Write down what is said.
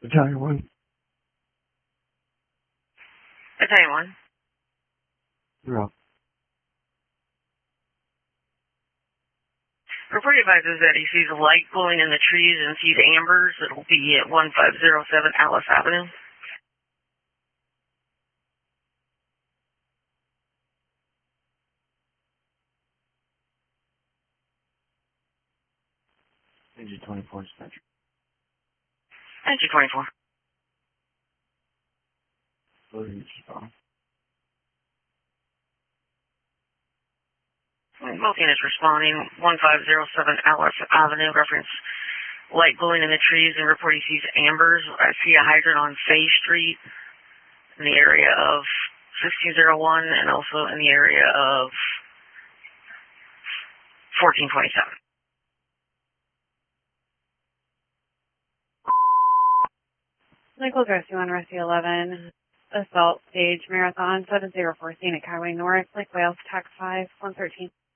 Battalion 1. Battalion 1. You're up. Report advises that he sees a light glowing in the trees and sees ambers. It'll be at 1507 Alice Avenue. Engine 24 dispatcher. Engine 24. Loading is responding. Both units responding. 1507 Alice Avenue. Reference light glowing in the trees and report he sees ambers. I see a hydrant on Fay Street in the area of 1601 and also in the area of 1427. Nichols Rescue 1, Rescue 11, Assault Stage Marathon 704 Scenic Highway North, Lake Wales, Tax 5, 113.